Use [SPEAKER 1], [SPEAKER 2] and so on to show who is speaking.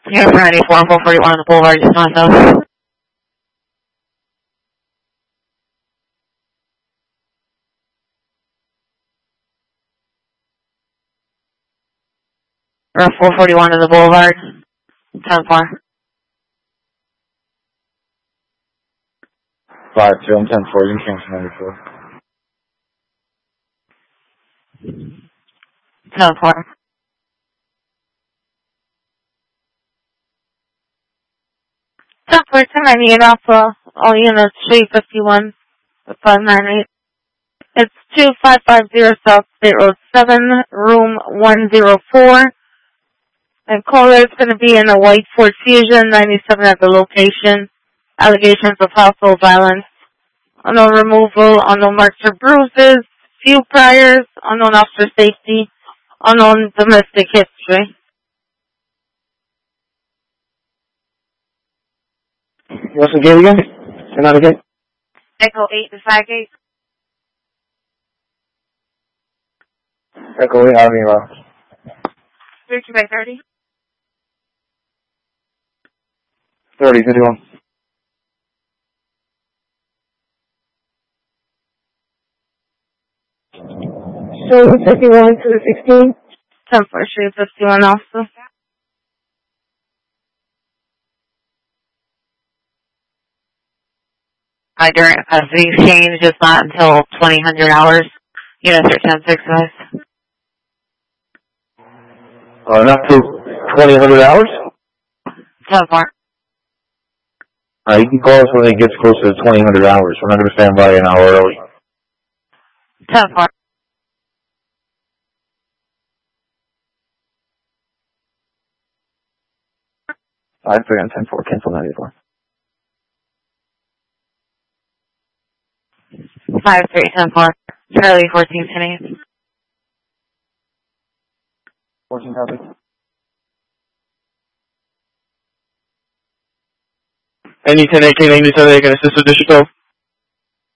[SPEAKER 1] Yeah, for 94, 441 on the Boulevard, just not those. Or 441 on the Boulevard, 10-4.
[SPEAKER 2] 5-2, I'm 10-4, you can cancel 94.
[SPEAKER 1] 10-4. Software 1098 Alpha, all units, Street 51, 598. It's 2550 South State Road 7, room 104. And caller is going to be in a white Ford Fusion, 97 at the location. Allegations of household violence. Unknown removal, unknown marks or bruises, few priors, unknown officer safety, unknown domestic history.
[SPEAKER 2] What's the gate again? Say that again?
[SPEAKER 1] Echo 8 to 5 gate.
[SPEAKER 2] Echo 8, how many miles?
[SPEAKER 1] 30 by 30.
[SPEAKER 2] 30, 51.
[SPEAKER 3] So 51 to the 16?
[SPEAKER 1] 10-4 Street 51 also. During the exchange is not until 2000 hours. Units are 10-6 guys.
[SPEAKER 2] Not till 2000 hours?
[SPEAKER 1] 10-4.
[SPEAKER 2] You can call us when it gets closer to 2000 hours. We're not going to stand by an hour early.
[SPEAKER 1] 10-4.
[SPEAKER 2] I figure on 10-4, cancel 94.
[SPEAKER 1] 5-3-10-4. Charlie 14-10-8.
[SPEAKER 2] 14 copy. Any 10-18, 87, they can assist with District 12.